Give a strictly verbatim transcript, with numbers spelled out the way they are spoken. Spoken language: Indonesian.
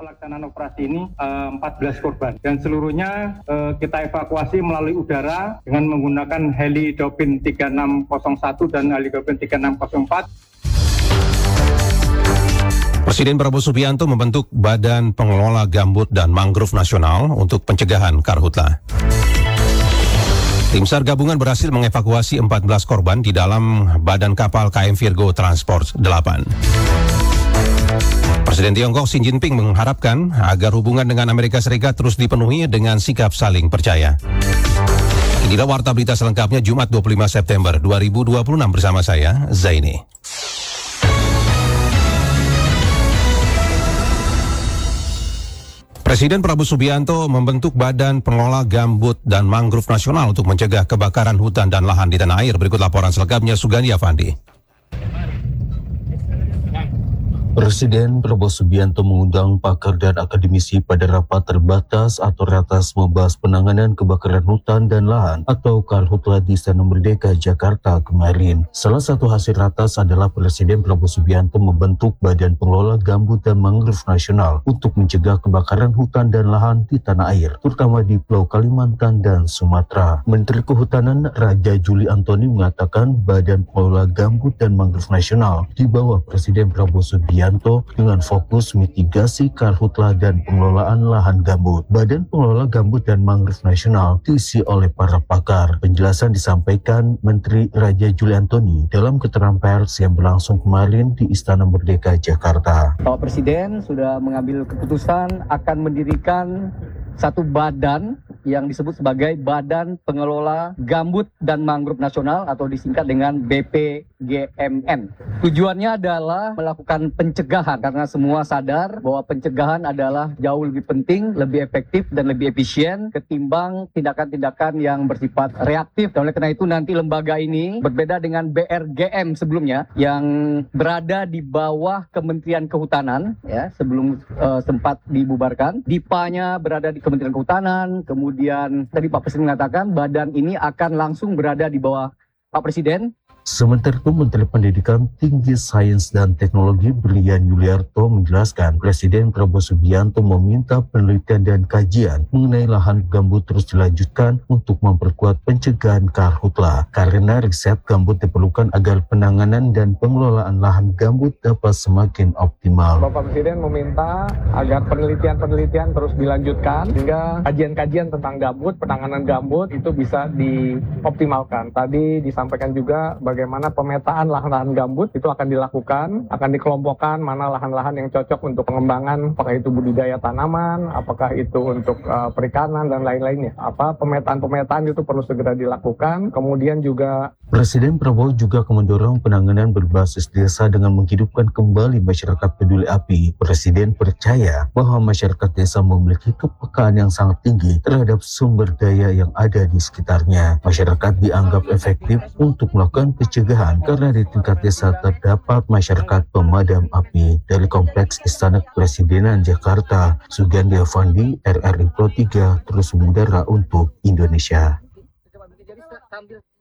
pelaksanaan operasi ini eh, empat belas korban dan seluruhnya eh, kita evakuasi melalui udara dengan menggunakan heli Dopin tiga enam nol satu dan heli Dopin tiga enam nol empat. Presiden Prabowo Subianto membentuk Badan Pengelola Gambut dan Mangrove Nasional untuk pencegahan karhutla. Tim SAR gabungan berhasil mengevakuasi empat belas korban di dalam badan kapal K M Virgo Transport delapan. Presiden Tiongkok Xi Jinping mengharapkan agar hubungan dengan Amerika Serikat terus dipenuhi dengan sikap saling percaya. Inilah warta berita selengkapnya Jumat dua puluh lima September dua ribu dua puluh enam bersama saya, Zaini. Presiden Prabowo Subianto membentuk Badan Pengelola Gambut dan Mangrove Nasional untuk mencegah kebakaran hutan dan lahan di tanah air. Berikut laporan selengkapnya Sugandi Afandi. Presiden Prabowo Subianto mengundang pakar dan akademisi pada rapat terbatas atau ratas membahas penanganan kebakaran hutan dan lahan atau Karhutla di Istana Merdeka, Jakarta kemarin. Salah satu hasil ratas adalah Presiden Prabowo Subianto membentuk Badan Pengelola Gambut dan Mangrove Nasional untuk mencegah kebakaran hutan dan lahan di tanah air, terutama di Pulau Kalimantan dan Sumatera. Menteri Kehutanan Raja Juli Antoni mengatakan Badan Pengelola Gambut dan Mangrove Nasional di bawah Presiden Prabowo Subianto dengan fokus mitigasi karhutla dan pengelolaan lahan gambut. Badan Pengelola Gambut dan Mangrove Nasional diisi oleh para pakar. Penjelasan disampaikan Menteri Raja Juli Antoni dalam keterangan pers yang berlangsung kemarin di Istana Merdeka, Jakarta. Bapak Presiden sudah mengambil keputusan akan mendirikan satu badan yang disebut sebagai Badan Pengelola Gambut dan Mangrove Nasional atau disingkat dengan B P G M N. Tujuannya adalah melakukan pencegahan karena semua sadar bahwa pencegahan adalah jauh lebih penting, lebih efektif dan lebih efisien ketimbang tindakan-tindakan yang bersifat reaktif. Dan oleh karena itu nanti lembaga ini berbeda dengan B R G M sebelumnya yang berada di bawah Kementerian Kehutanan ya sebelum uh, sempat dibubarkan. D I P A-nya berada di Kementerian Kehutanan, kemudian Kemudian tadi Pak Presiden mengatakan badan ini akan langsung berada di bawah Pak Presiden. Sementara itu, Menteri Pendidikan Tinggi Sains dan Teknologi Brilian Yuliarto menjelaskan Presiden Prabowo Subianto meminta penelitian dan kajian mengenai lahan gambut terus dilanjutkan untuk memperkuat pencegahan karhutla karena riset gambut diperlukan agar penanganan dan pengelolaan lahan gambut dapat semakin optimal. Bapak Presiden meminta agar penelitian-penelitian terus dilanjutkan sehingga kajian-kajian tentang gambut, penanganan gambut itu bisa dioptimalkan. Tadi disampaikan juga bagaimana pemetaan lahan-lahan gambut itu akan dilakukan, akan dikelompokkan mana lahan-lahan yang cocok untuk pengembangan, apakah itu budidaya tanaman, apakah itu untuk uh, perikanan dan lain-lainnya. Apa pemetaan-pemetaan itu perlu segera dilakukan. Kemudian juga Presiden Prabowo juga akan mendorong penanganan berbasis desa dengan menghidupkan kembali masyarakat peduli api. Presiden percaya bahwa masyarakat desa memiliki kepekaan yang sangat tinggi terhadap sumber daya yang ada di sekitarnya. Masyarakat dianggap efektif untuk melakukan pencegahan karena di tingkat desa terdapat masyarakat pemadam api. Dari Kompleks Istana Kepresidenan Jakarta, Sugandi Afandi, R R I Pro tiga, terus mengudara untuk Indonesia.